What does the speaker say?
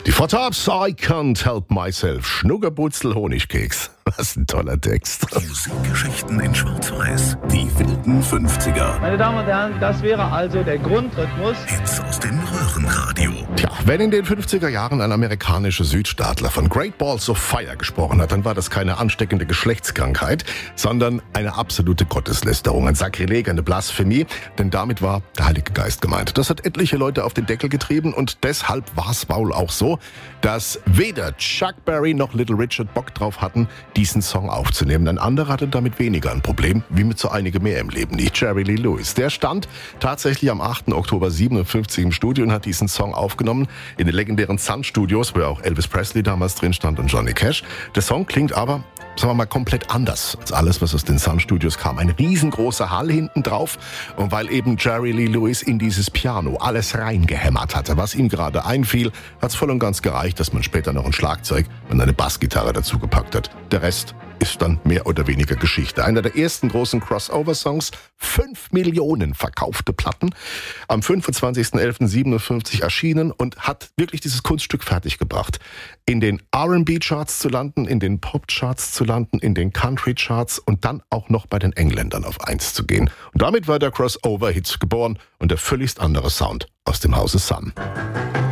Die Four Tops, I can't help myself. Schnuggerbutzel, Honigkeks. Was ein toller Text. Musikgeschichten in Schwarz-Weiß. Die wilden 50er. Meine Damen und Herren, das wäre also der Grundrhythmus. Hits aus dem Röhrenradio. Tja, wenn in den 50er Jahren ein amerikanischer Südstaatler von Great Balls of Fire gesprochen hat, dann war das keine ansteckende Geschlechtskrankheit, sondern eine absolute Gotteslästerung, ein Sakrileg, eine Blasphemie, denn damit war der Heilige Geist gemeint. Das hat etliche Leute auf den Deckel getrieben und deshalb war es wohl auch so, dass weder Chuck Berry noch Little Richard Bock drauf hatten, diesen Song aufzunehmen. Ein anderer hatte damit weniger ein Problem, wie mit so einige mehr im Leben nicht. Jerry Lee Lewis, der stand tatsächlich am 8. Oktober 57 im Studio und hat diesen Song aufgenommen in den legendären Sun Studios, wo auch Elvis Presley damals drin stand und Johnny Cash. Der Song klingt aber, sagen wir mal, komplett anders als alles, was aus den Sun Studios kam. Ein riesengroßer Hall hinten drauf. Und weil eben Jerry Lee Lewis in dieses Piano alles reingehämmert hatte, was ihm gerade einfiel, hat es voll und ganz gereicht, dass man später noch ein Schlagzeug und eine Bassgitarre dazu gepackt hat. Der Rest ist dann mehr oder weniger Geschichte. Einer der ersten großen Crossover-Songs, 5 Millionen verkaufte Platten, am 25.11.57 erschienen und hat wirklich dieses Kunststück fertiggebracht. In den R&B-Charts zu landen, in den Pop-Charts zu landen, in den Country-Charts und dann auch noch bei den Engländern auf 1 zu gehen. Und damit war der Crossover-Hit geboren und der völligst andere Sound aus dem Hause Sun.